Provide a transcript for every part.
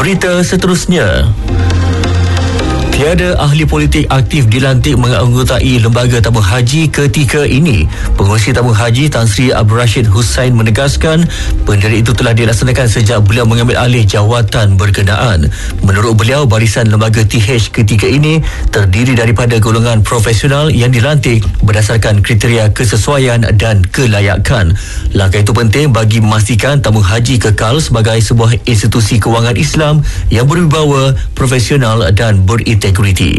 Berita seterusnya. Tiada ahli politik aktif dilantik menganggotai lembaga tabung haji ketika ini. Pengurusi tabung haji Tan Sri Abdul Rashid Hussain menegaskan pendiri itu telah dilaksanakan sejak beliau mengambil alih jawatan berkenaan. Menurut beliau, barisan lembaga TH ketika ini terdiri daripada golongan profesional yang dilantik berdasarkan kriteria kesesuaian dan kelayakan. Langkah itu penting bagi memastikan tabung haji kekal sebagai sebuah institusi kewangan Islam yang berwibawa, profesional dan berintegriti.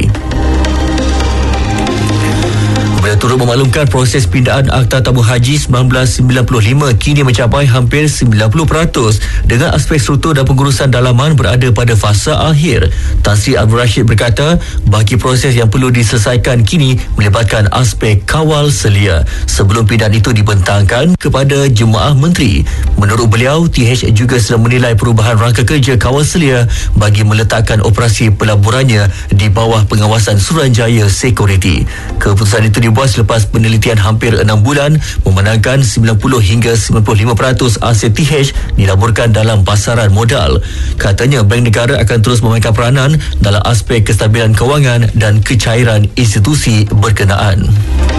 Beliau turut memaklumkan proses pindaan Akta Tabung Haji 1995 kini mencapai hampir 90% dengan aspek struktur dan pengurusan dalaman berada pada fasa akhir. Tan Sri Abdul Rashid berkata, bagi proses yang perlu diselesaikan kini melibatkan aspek kawal selia sebelum pindaan itu dibentangkan kepada jemaah menteri. Menurut beliau, TH juga sedang menilai perubahan rangka kerja kawal selia bagi meletakkan operasi pelaburannya di bawah pengawasan Suruhanjaya Security. Keputusan itu dibuat selepas penelitian hampir 6 bulan memandangkan 90 hingga 95% aset TH dilaburkan dalam pasaran modal. Katanya bank negara akan terus memainkan peranan dalam aspek kestabilan kewangan dan kecairan institusi berkenaan.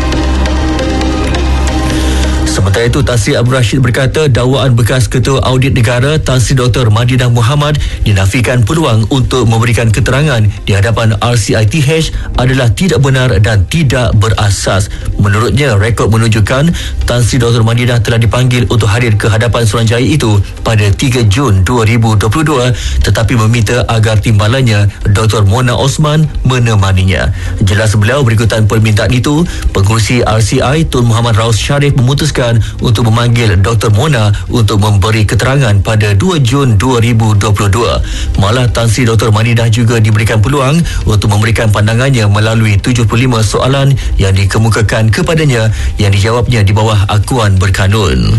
Sementara itu, Tan Sri Abdul Rashid berkata dakwaan bekas Ketua Audit Negara Tan Sri Dr. Madinah Muhammad dinafikan peluang untuk memberikan keterangan di hadapan RCITH adalah tidak benar dan tidak berasas. Menurutnya, rekod menunjukkan Tan Sri Dr. Madinah telah dipanggil untuk hadir ke hadapan Suruhanjaya itu pada 3 Jun 2022 tetapi meminta agar timbalannya Dr. Mona Osman menemaninya. Jelas beliau, berikutan permintaan itu, pengurusi RCI Tun Muhammad Raus Sharif memutuskan untuk memanggil Dr. Mona untuk memberi keterangan pada 2 Jun 2022. Malah Tan Sri Dr. Madinah juga diberikan peluang untuk memberikan pandangannya melalui 75 soalan yang dikemukakan kepadanya yang dijawabnya di bawah akuan berkanun.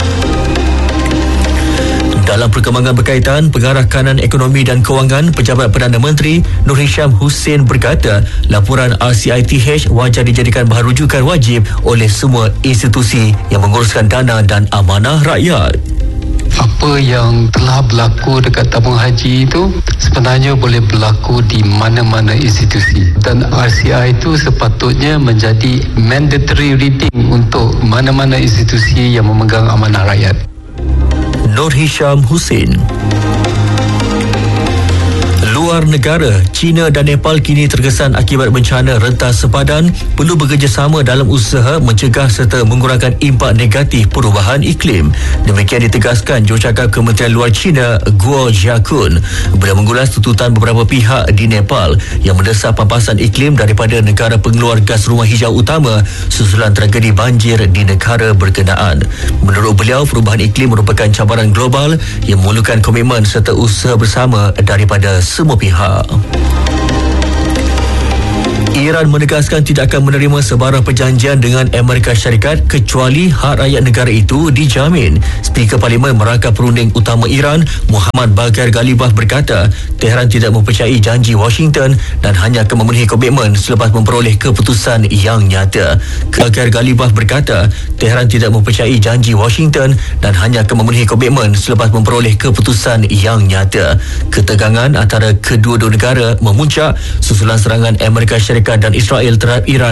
Dalam perkembangan berkaitan, Pengarah Kanan Ekonomi dan Kewangan Pejabat Perdana Menteri Nur Hisham Hussein berkata, laporan RCITH wajar dijadikan bahan rujukan wajib oleh semua institusi yang menguruskan dana dan amanah rakyat. Apa yang telah berlaku dekat tabung haji itu sebenarnya boleh berlaku di mana-mana institusi, dan RCI itu sepatutnya menjadi mandatory reading untuk mana-mana institusi yang memegang amanah rakyat. Nur Hisham Hussein. Luar negara, China dan Nepal kini terkesan akibat bencana rentas sepadan perlu bekerjasama dalam usaha mencegah serta mengurangkan impak negatif perubahan iklim. Demikian ditegaskan Jurucakap Kementerian Luar China Guo Jiakun. Beliau mengulas tuntutan beberapa pihak di Nepal yang mendesak pampasan iklim daripada negara pengeluar gas rumah hijau utama susulan tragedi banjir di negara berkenaan. Menurut beliau, perubahan iklim merupakan cabaran global yang memerlukan komitmen serta usaha bersama daripada semua pihak. Iran menegaskan tidak akan menerima sebarang perjanjian dengan Amerika Syarikat kecuali hak rakyat negara itu dijamin. Speaker Parlimen Merangkap Perunding Utama Iran, Muhammad Baghir Ghalibaf berkata, Tehran tidak mempercayai janji Washington dan hanya akan memenuhi komitmen selepas memperoleh keputusan yang nyata. Baghir Ghalibaf berkata, Tehran tidak mempercayai janji Washington dan hanya akan memenuhi komitmen selepas memperoleh keputusan yang nyata. Ketegangan antara kedua-dua negara memuncak susulan serangan Amerika Syarikat dan Israel terhadap Iran